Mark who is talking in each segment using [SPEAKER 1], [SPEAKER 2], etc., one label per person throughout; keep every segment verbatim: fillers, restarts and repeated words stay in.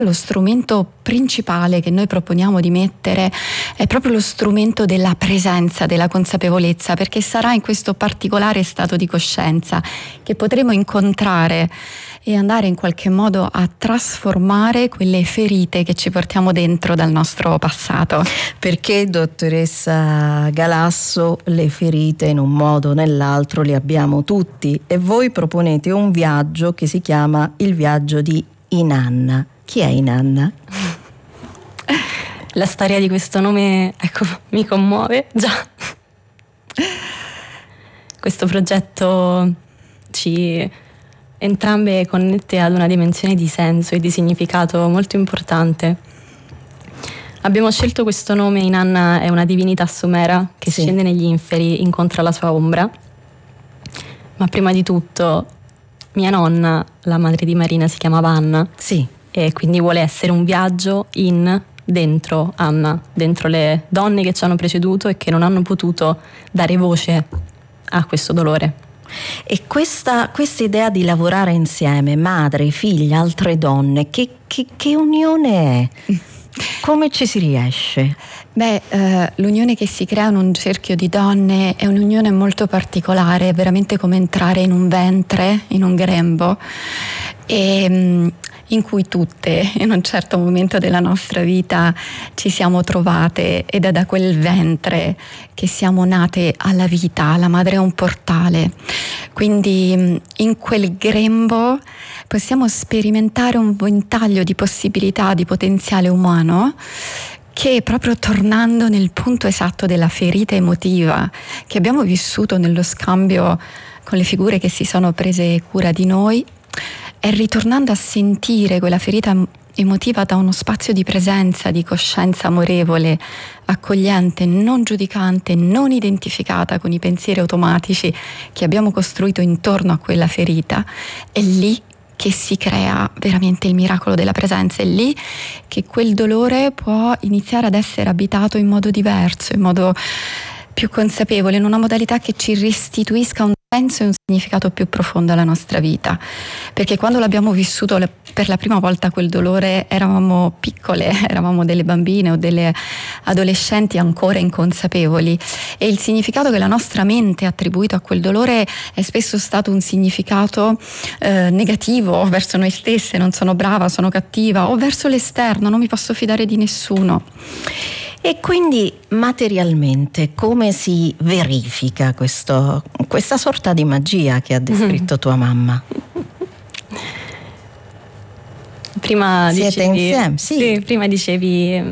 [SPEAKER 1] Lo strumento principale che noi proponiamo di mettere è proprio lo strumento della presenza, della consapevolezza, perché sarà in questo particolare stato di coscienza che potremo incontrare e andare in qualche modo a trasformare quelle ferite che ci portiamo dentro dal nostro passato.
[SPEAKER 2] Perché, dottoressa Galasso, le ferite in un modo o nell'altro le abbiamo tutti, e voi proponete un viaggio che si chiama il viaggio di Inanna. Chi è Inanna?
[SPEAKER 3] La storia di questo nome, ecco, mi commuove già. Questo progetto ci entrambe connette ad una dimensione di senso e di significato molto importante. Abbiamo scelto questo nome. Inanna è una divinità sumera che
[SPEAKER 2] sì.
[SPEAKER 3] scende negli inferi, incontra la sua ombra. Ma prima di tutto, mia nonna, la madre di Marina, si chiamava Anna.
[SPEAKER 2] Sì.
[SPEAKER 3] E quindi vuole essere un viaggio in dentro Anna, dentro le donne che ci hanno preceduto e che non hanno potuto dare voce a questo dolore.
[SPEAKER 2] E questa, questa idea di lavorare insieme, madre, figlia, altre donne, che, che, che unione è? Come ci si riesce?
[SPEAKER 1] Beh, eh, l'unione che si crea in un cerchio di donne è un'unione molto particolare, è veramente come entrare in un ventre, in un grembo, e mh, in cui tutte in un certo momento della nostra vita ci siamo trovate, ed è da quel ventre che siamo nate alla vita. La madre è un portale, quindi in quel grembo possiamo sperimentare un ventaglio di possibilità, di potenziale umano, che proprio tornando nel punto esatto della ferita emotiva che abbiamo vissuto nello scambio con le figure che si sono prese cura di noi, è ritornando a sentire quella ferita emotiva da uno spazio di presenza, di coscienza amorevole, accogliente, non giudicante, non identificata con i pensieri automatici che abbiamo costruito intorno a quella ferita. È lì che si crea veramente il miracolo della presenza, è lì che quel dolore può iniziare ad essere abitato in modo diverso, in modo più consapevole, in una modalità che ci restituisca un senso e un significato più profondo alla nostra vita. Perché quando l'abbiamo vissuto per la prima volta quel dolore eravamo piccole, eravamo delle bambine o delle adolescenti ancora inconsapevoli, e il significato che la nostra mente ha attribuito a quel dolore è spesso stato un significato eh, negativo verso noi stesse: non sono brava, sono cattiva, o verso l'esterno, non mi posso fidare di nessuno.
[SPEAKER 2] E quindi materialmente come si verifica questo, questa sorta di magia che ha descritto tua mamma?
[SPEAKER 3] Prima
[SPEAKER 2] Siete
[SPEAKER 3] dicevi,
[SPEAKER 2] insieme? Sì.
[SPEAKER 3] sì, prima dicevi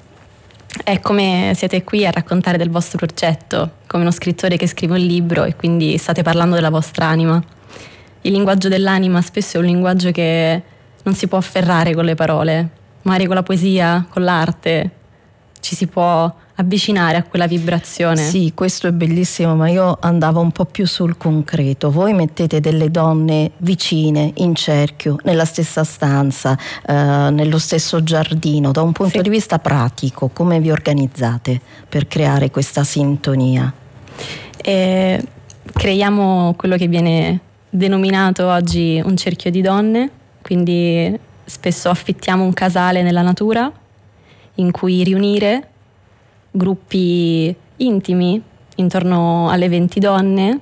[SPEAKER 3] è come siete qui a raccontare del vostro progetto, come uno scrittore che scrive un libro, e quindi state parlando della vostra anima. Il linguaggio dell'anima spesso è un linguaggio che non si può afferrare con le parole, magari con la poesia, con l'arte ci si può avvicinare a quella vibrazione.
[SPEAKER 2] Sì, questo è bellissimo, ma io andavo un po' più sul concreto. Voi mettete delle donne vicine, in cerchio, nella stessa stanza, eh, nello stesso giardino. Da un punto
[SPEAKER 3] sì.
[SPEAKER 2] di vista pratico, come vi organizzate per creare questa sintonia?
[SPEAKER 3] E creiamo quello che viene denominato oggi un cerchio di donne, quindi spesso affittiamo un casale nella natura in cui riunire gruppi intimi intorno alle venti donne,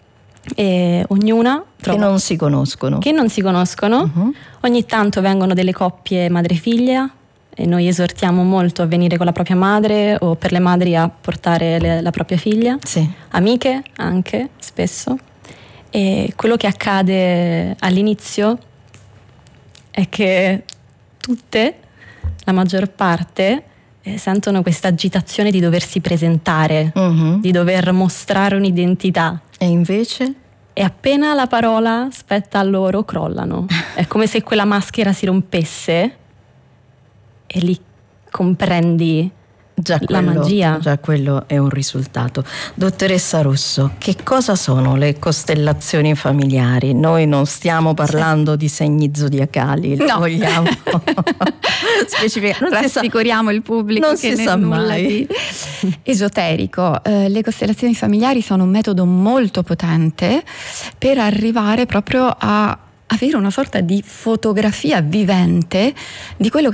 [SPEAKER 3] e ognuna trova,
[SPEAKER 2] che non si conoscono
[SPEAKER 3] che non si conoscono uh-huh. Ogni tanto vengono delle coppie madre-figlia, e noi esortiamo molto a venire con la propria madre, o per le madri a portare le, la propria figlia,
[SPEAKER 2] sì.
[SPEAKER 3] amiche anche spesso. E quello che accade all'inizio è che tutte, la maggior parte, eh, sentono questa agitazione di doversi presentare, uh-huh. di dover mostrare un'identità.
[SPEAKER 2] E invece?
[SPEAKER 3] E appena la parola spetta a loro, crollano. È come se quella maschera si rompesse, e lì comprendi
[SPEAKER 2] già
[SPEAKER 3] la
[SPEAKER 2] quello,
[SPEAKER 3] magia.
[SPEAKER 2] Già quello è un risultato. Dottoressa Russo, che cosa sono le costellazioni familiari? Noi non stiamo parlando sì. di segni zodiacali,
[SPEAKER 1] no.
[SPEAKER 2] vogliamo specificare.
[SPEAKER 1] Rassicuriamo il pubblico
[SPEAKER 2] non
[SPEAKER 1] che
[SPEAKER 2] si sa mai.
[SPEAKER 1] Di esoterico. Eh, le costellazioni familiari sono un metodo molto potente per arrivare proprio a avere una sorta di fotografia vivente di quello che